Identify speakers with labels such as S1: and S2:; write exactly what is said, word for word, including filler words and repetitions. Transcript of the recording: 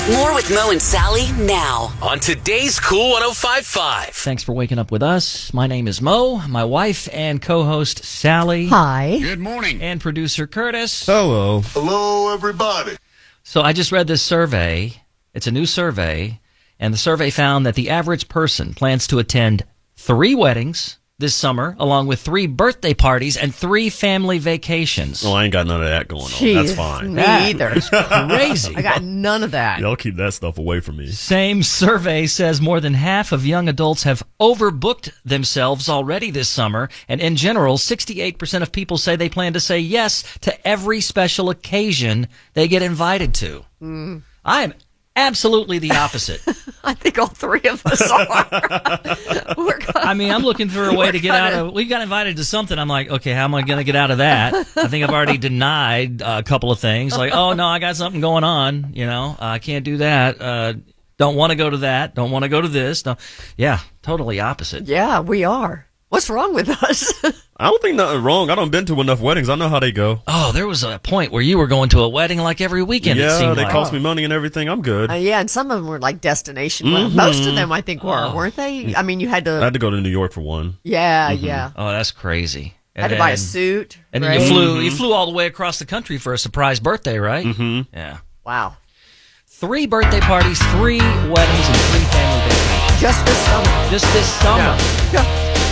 S1: More with Mo and Sally now on today's Cool one oh five point five.
S2: Thanks for waking up with us. My name is Mo, my wife and co-host Sally.
S3: Hi.
S4: Good morning.
S2: And producer Curtis.
S5: Hello.
S4: Hello, everybody.
S2: So I just read this survey. It's a new survey, and the survey found that the average person plans to attend three weddings this summer, along with three birthday parties and three family vacations.
S5: Oh, I ain't got none of that going on.
S3: Jeez,
S5: That's fine.
S3: Me
S2: That
S3: either.
S2: is crazy.
S3: I got none of that.
S5: Y'all keep that stuff away from me.
S2: Same survey says more than half of young adults have overbooked themselves already this summer, and in general, sixty-eight percent of people say they plan to say yes to every special occasion they get invited to.
S3: Mm.
S2: I am absolutely the opposite.
S3: I think all three of us are. We're gonna,
S2: I mean, I'm looking for a way
S3: We're
S2: to get out
S3: gonna-
S2: of. We got invited to something. I'm like, okay, how am I going to get out of that? I think I've already denied uh, a couple of things. Like, oh no, I got something going on. You know, I can't do that. Uh, don't want to go to that. Don't want to go to this. No, yeah, totally opposite.
S3: yeah, we are. What's wrong with us?
S5: I don't think nothing wrong. I done been to enough weddings. I know how they go.
S2: Oh, there was a point where you were going to a wedding like every weekend. It
S5: Yeah,
S2: seemed
S5: they
S2: like.
S5: cost me money and everything. I'm good.
S3: uh, yeah, and some of them were like destination.
S5: Mhm.
S3: Most of them, I think, were,
S2: Oh.
S3: weren't they? I mean, you had
S5: I
S3: to.
S5: had to go to New York for one.
S3: Yeah, yeah.
S2: Oh, that's crazy. And
S3: Had to buy a
S2: then-
S3: suit.
S2: And then
S3: right?
S2: you flew. You flew all the way across the country for a surprise birthday, right?
S5: Mm-hmm.
S2: Yeah.
S3: Wow.
S2: Three birthday parties, three weddings, and three family vacations.
S3: Just this summer.
S2: Just this summer.
S3: Yeah.